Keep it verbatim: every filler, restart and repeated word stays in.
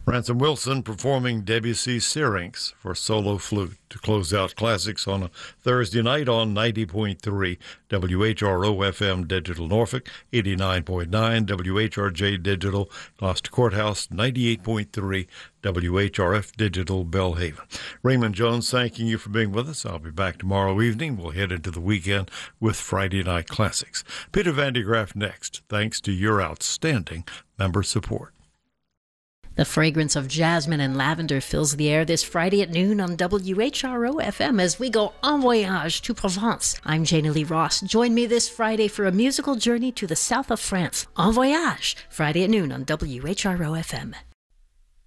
Ransom Wilson performing Debussy's Syrinx for solo flute to close out classics on a Thursday night on ninety point three W H R O F M Digital Norfolk, eighty-nine point nine W H R J Digital Gloucester Courthouse, ninety-eight point three W H R F Digital Bellhaven. Raymond Jones thanking you for being with us. I'll be back tomorrow evening. We'll head into the weekend with Friday Night Classics. Peter Van de Graaff next, thanks to your outstanding member support. The fragrance of jasmine and lavender fills the air this Friday at noon on W H R O F M as we go en voyage to Provence. I'm Jana Lee Ross. Join me this Friday for a musical journey to the south of France. En voyage, Friday at noon on W H R O F M.